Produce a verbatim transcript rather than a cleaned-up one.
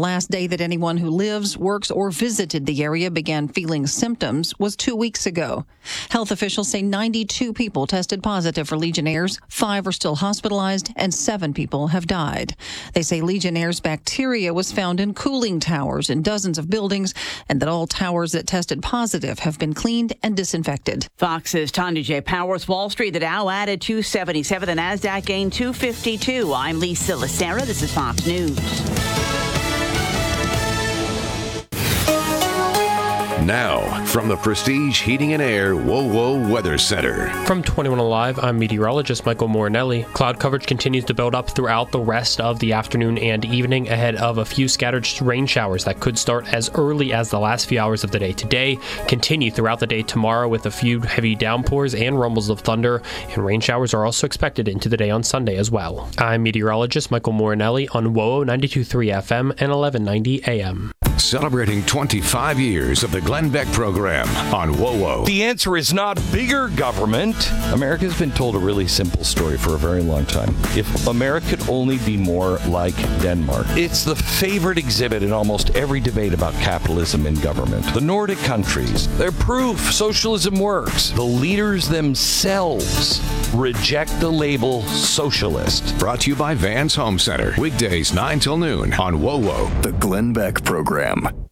last day that anyone who lives, works, or visited the area began feeling symptoms was two weeks ago. Health officials say ninety-two people tested positive for Legionnaire's, five are still hospitalized, and seven people have died. They say Legionnaire's bacteria was found in cooling towers in dozens of buildings, and that all towers that tested positive have been cleaned and disinfected. Fox's Tanya J. Powers. Wall Street, the Dow added two seventy-seven, the NASDAQ gained two fifty-two. I'm Lisa Lacera. This is Fox News. Now, from the Prestige Heating and Air WoWo Weather Center. From twenty-one Alive, I'm meteorologist Michael Morinelli. Cloud coverage continues to build up throughout the rest of the afternoon and evening ahead of a few scattered rain showers that could start as early as the last few hours of the day today, continue throughout the day tomorrow with a few heavy downpours and rumbles of thunder, and rain showers are also expected into the day on Sunday as well. I'm meteorologist Michael Morinelli on WoWo ninety-two point three F M and eleven ninety A M. Celebrating twenty-five years of the Glenn Beck program on WoWo. The answer is not bigger government. America's been told a really simple story for a very long time. If America could only be more like Denmark. It's the favorite exhibit in almost every debate about capitalism in government. The Nordic countries, they're proof socialism works. The leaders themselves reject the label socialist. Brought to you by Vans Home Center. Weekdays nine till noon on WoWo. The Glenn Beck program.